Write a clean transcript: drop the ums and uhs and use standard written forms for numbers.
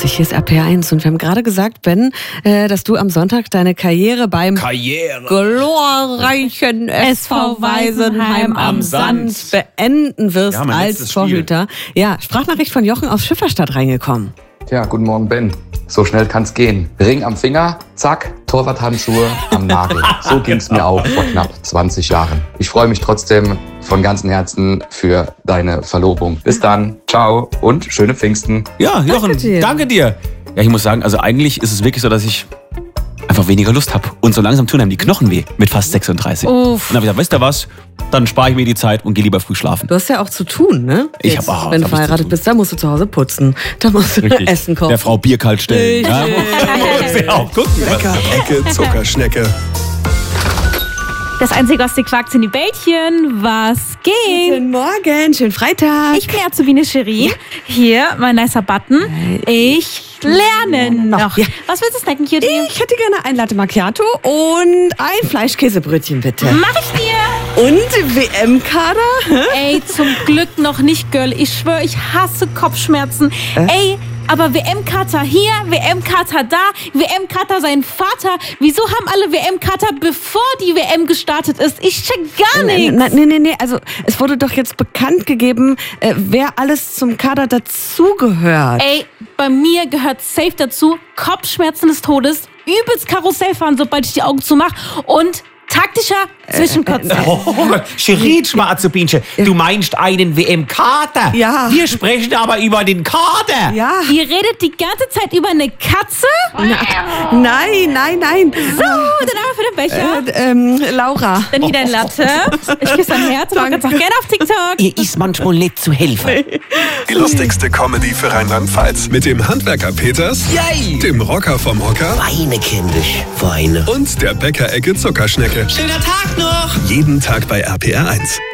Hier ist RPR1 und wir haben gerade gesagt, Ben, dass du am Sonntag deine Karriere beim glorreichen SV Weisenheim am Sand beenden wirst als Torhüter. Ja, Sprachnachricht von Jochen aus Schifferstadt reingekommen. Ja, guten Morgen, Ben. So schnell kann's gehen. Ring am Finger, zack, Torwarthandschuhe am Nagel. So ging's mir auch vor knapp 20 Jahren. Ich freue mich trotzdem von ganzem Herzen für deine Verlobung. Bis dann, ciao und schöne Pfingsten. Ja, Jochen, danke dir. Ja, ich muss sagen, also eigentlich ist es wirklich so, dass ich einfach weniger Lust habe. Und so langsam tun einem die Knochen weh mit fast 36. Uff. Und dann habe ich gesagt, weißt du was, dann spare ich mir die Zeit und gehe lieber früh schlafen. Du hast ja auch zu tun, ne? Ich habe auch. Wenn du verheiratet bist, dann musst du zu Hause putzen. Da musst du Essen kochen. Der Frau Bier kalt stellen. Ja, muss ich auch gucken. Bäcker-Ecke Zuckerschnecke. Das Einzige, was dir quakt, sind die Bällchen. Was geht? Guten Morgen, schönen Freitag. Ich bin Azubine Shirin. Hier, mein nicer Button. Ich lerne noch. Ja. Was willst du snacken, Cutie? Ich hätte gerne ein Latte Macchiato und ein Fleischkäsebrötchen, bitte. Mach ich dir. Und WM-Kader? Ey, zum Glück noch nicht, Girl. Ich schwöre, ich hasse Kopfschmerzen. Ey, aber WM-Kater hier, WM-Kater da, WM-Kater sein Vater. Wieso haben alle WM-Kater, bevor die WM gestartet ist? Ich check gar nichts. Nee. Also, es wurde doch jetzt bekannt gegeben, wer alles zum Kader dazugehört. Ey, bei mir gehört safe dazu Kopfschmerzen des Todes, übelst Karussell fahren, sobald ich die Augen zumache und taktischer Zwischenkotzen. Oh Gott, Shirin, Azubinchen, du meinst einen WM-Kader? Ja. Wir sprechen aber über den Kader. Ja. Ihr redet die ganze Zeit über eine Katze? Nein. So, der Name für den Becher. Laura. Dann hier dein Latte. Ich küsse dein Herz und mach ganz auch gerne auf TikTok. Ihr ist manchmal nicht zu helfen. Die lustigste Comedy für Rheinland-Pfalz. Mit dem Handwerker Peters, dem Rocker vom Hocker Weine kindisch, Weine. und der Bäcker-Ecke Zuckerschnecke. Schöner Tag noch. Jeden Tag bei RPR1.